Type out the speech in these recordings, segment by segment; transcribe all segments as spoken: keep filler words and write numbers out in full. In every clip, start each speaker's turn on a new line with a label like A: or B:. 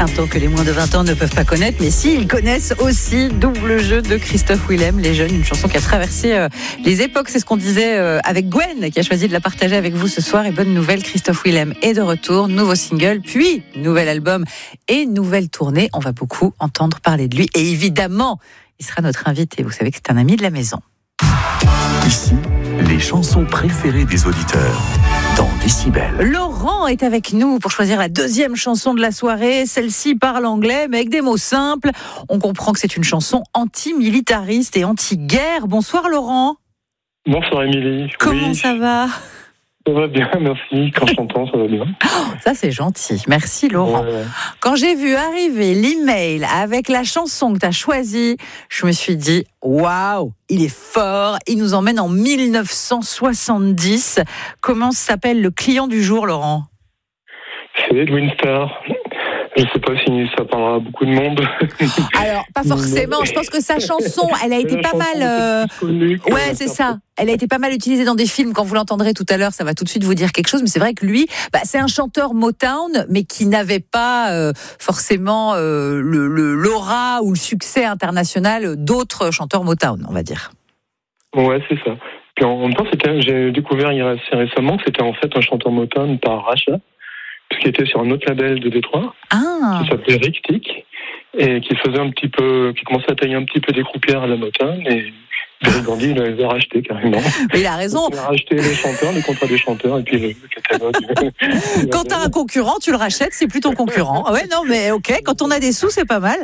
A: Un temps que les moins de vingt ans ne peuvent pas connaître, mais si, ils connaissent aussi Double Jeu de Christophe Willem, Les Jeunes, une chanson qui a traversé euh, les époques, c'est ce qu'on disait euh, avec Gwen, qui a choisi de la partager avec vous ce soir. Et bonne nouvelle, Christophe Willem est de retour, nouveau single, puis nouvel album et nouvelle tournée. On va beaucoup entendre parler de lui, et évidemment, il sera notre invité. Vous savez que c'est un ami de la maison.
B: Ici, les chansons préférées des auditeurs dans Décibel.
A: Laurent est avec nous pour choisir la deuxième chanson de la soirée. Celle-ci parle anglais, mais avec des mots simples. On comprend que c'est une chanson anti-militariste et anti-guerre. Bonsoir Laurent.
C: Bonsoir Émilie.
A: Comment
C: oui.
A: ça va ?
C: Ça va bien, merci. Quand je t'entends, ça va bien.
A: Oh, ça c'est gentil. Merci Laurent.
C: Ouais.
A: Quand j'ai vu arriver l'email avec la chanson que tu as choisie, je me suis dit waouh, il est fort. Il nous emmène en dix-neuf cent soixante-dix. Comment s'appelle le client du jour, Laurent ?
C: C'est Edwin Starr. Je ne sais pas si ça parlera à beaucoup de monde.
A: Alors, pas forcément. Je pense que sa chanson, elle a été
C: La
A: pas
C: chanson
A: mal. Euh...
C: connue,
A: Ouais, c'est ça. Elle a été pas mal utilisée dans des films. Quand vous l'entendrez tout à l'heure, ça va tout de suite vous dire quelque chose. Mais c'est vrai que lui, bah, c'est un chanteur Motown, mais qui n'avait pas euh, forcément euh, le, le, l'aura ou le succès international d'autres chanteurs Motown, on va dire.
C: Ouais, c'est ça. Puis en même temps, c'était, j'ai découvert il y a assez récemment que c'était en fait un chanteur Motown par rachat, qui était sur un autre label de Détroit,
A: ah.
C: qui s'appelait Rick Tick, et qui faisait un petit peu, qui commençait à tailler un petit peu des croupières à la Motown, et Berry Gordy, il les a rachetés carrément.
A: Mais il a raison.
C: Il a racheté les chanteurs, les contrats des chanteurs, et puis le, le catalogue.
A: Quand t'as un concurrent, tu le rachètes, c'est plus ton concurrent. Ouais, non, mais ok, quand on a des sous, c'est pas mal.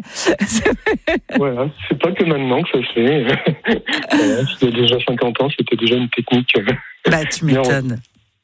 C: Voilà, c'est pas que maintenant que ça se fait. Voilà, il y a déjà cinquante ans, c'était déjà une technique.
A: Bah, tu m'étonnes.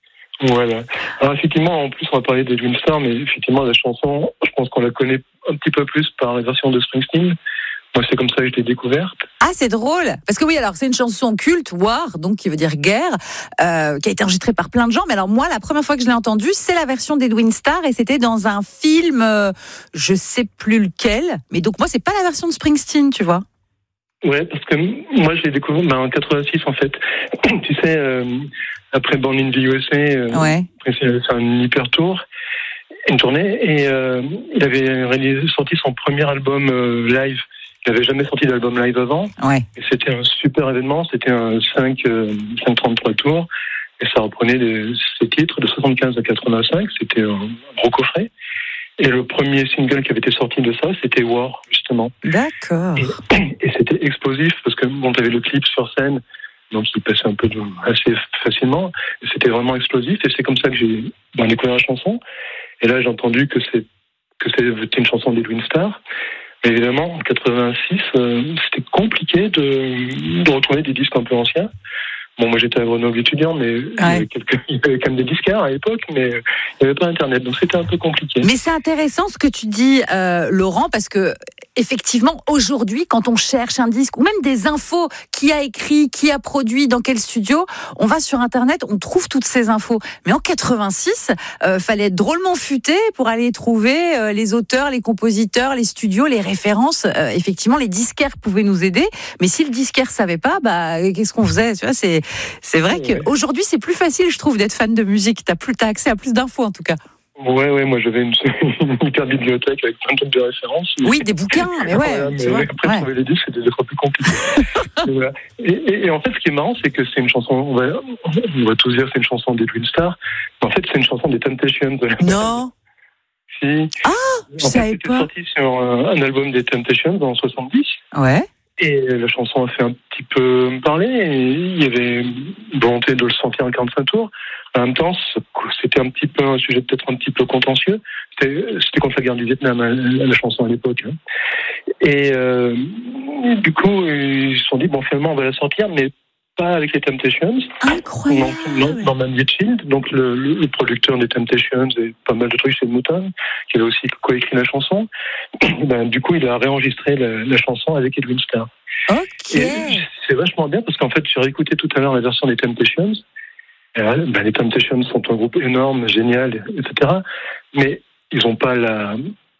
C: Voilà. Alors effectivement, en plus, on va parler d'Edwin Starr, mais effectivement, la chanson, je pense qu'on la connaît un petit peu plus par la version de Springsteen. Moi, c'est comme ça que je l'ai découverte.
A: Ah, c'est drôle. Parce que oui, alors, c'est une chanson culte, War, donc qui veut dire guerre, euh, qui a été enregistrée par plein de gens. Mais alors, moi, la première fois que je l'ai entendue, c'est la version d'Edwin Starr, et c'était dans un film, euh, je sais plus lequel. Mais donc, moi, c'est pas la version de Springsteen, tu vois.
C: Ouais, parce que moi, je l'ai découvert ben, en quatre-vingt-six, en fait. Tu sais, euh, après Born in the U S A, euh,
A: ouais.
C: après, c'est, c'est un hyper tour, une tournée, et euh, il avait réalisé, sorti son premier album euh, live. Il n'avait jamais sorti d'album live avant.
A: Ouais.
C: Et c'était un super événement, c'était un cinq, euh, cinq trente-trois tours, et ça reprenait les, ses titres de soixante-quinze à quatre-vingt-cinq, c'était un gros coffret. Et le premier single qui avait été sorti de ça, c'était War, justement.
A: D'accord.
C: Et, et c'était explosif, parce que bon, t'avais le clip sur scène, donc il passait un peu de, assez facilement, et c'était vraiment explosif, et c'est comme ça que j'ai ben, découvert la chanson. Et là, j'ai entendu que, c'est, que c'était une chanson d'Edwin Starr. Mais évidemment, en quatre-vingt-six, euh, c'était compliqué de, de retrouver des disques un peu anciens. Bon, moi j'étais à Grenoble étudiant, mais ouais. il, y avait quelques, il y avait quand même des disquaires à l'époque, mais il n'y avait pas Internet, donc c'était un peu compliqué.
A: Mais c'est intéressant ce que tu dis, euh, Laurent, parce que effectivement, aujourd'hui, quand on cherche un disque, ou même des infos, qui a écrit, qui a produit, dans quel studio, on va sur Internet, on trouve toutes ces infos. Mais en quatre-vingt-six, euh, fallait être drôlement futé pour aller trouver euh, les auteurs, les compositeurs, les studios, les références. Euh, effectivement, les disquaires pouvaient nous aider, mais si le disquaire savait pas, bah qu'est-ce qu'on faisait ? Tu vois, c'est c'est vrai ouais. qu'aujourd'hui, c'est plus facile, je trouve, d'être fan de musique. T'as plus, t'as accès à plus d'infos, en tout cas.
C: Ouais, ouais, moi j'avais une, une hyper bibliothèque avec plein de trucs de référence.
A: Oui, des bouquins, mais ouais.
C: Voilà, mais
A: tu vois,
C: après,
A: ouais.
C: trouver les disques, c'était des fois plus compliqué. et, voilà. et, et, et en fait, ce qui est marrant, c'est que c'est une chanson, on va, on va tous dire que c'est une chanson d'Edwin Starr, mais en fait, c'est une chanson des Temptations.
A: Non.
C: Si.
A: Ah, je
C: en
A: savais
C: fait,
A: pas.
C: C'était sorti sur un, un album des Temptations en soixante-dix.
A: Ouais.
C: Et la chanson a fait un petit peu parler, et il y avait une volonté de le sortir en quarante-cinq tours. En même temps, c'était un petit peu un sujet peut-être un petit peu contentieux. C'était, c'était contre la guerre du Vietnam, la chanson à l'époque. Et euh, du coup, ils se sont dit, bon, finalement, on va la sortir, mais pas avec les Temptations.
A: Incroyable.
C: Non, Norman Whitfield, donc le, le, le producteur des Temptations et pas mal de trucs chez Motown, qui avait aussi coécrit la chanson. Ben, du coup, il a réenregistré la, la chanson avec Edwin Starr.
A: Ok.
C: Et c'est vachement bien parce qu'en fait, j'ai réécouté tout à l'heure la version des Temptations. Euh, ben, les Temptations sont un groupe énorme, génial, et cetera. Mais ils n'ont pas la,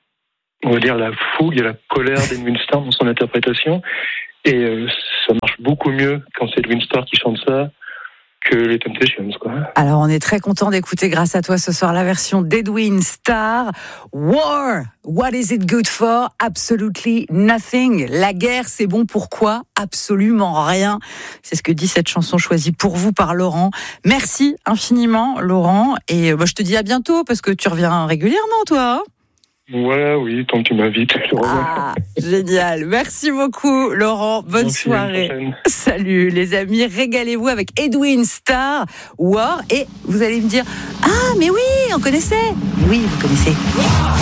C: on va dire, la fougue et la colère d'Edwin Starr dans son interprétation. Et euh, ça marche beaucoup mieux quand c'est Edwin Starr qui chante ça que les Temptations, quoi.
A: Alors, on est très content d'écouter grâce à toi ce soir la version d'Edwin Starr. War, what is it good for? Absolutely nothing. La guerre, c'est bon pour quoi? Absolument rien. C'est ce que dit cette chanson choisie pour vous par Laurent. Merci infiniment, Laurent. Et bah, je te dis à bientôt parce que tu reviens régulièrement, toi.
C: Voilà, oui, tant que tu m'invites, je reviens.
A: Ah, génial. Merci beaucoup, Laurent. Bonne
C: Merci,
A: soirée. Salut, les amis. Régalez-vous avec Edwin Starr, War. Et vous allez me dire, ah, mais oui, on connaissait. Oui, vous connaissez.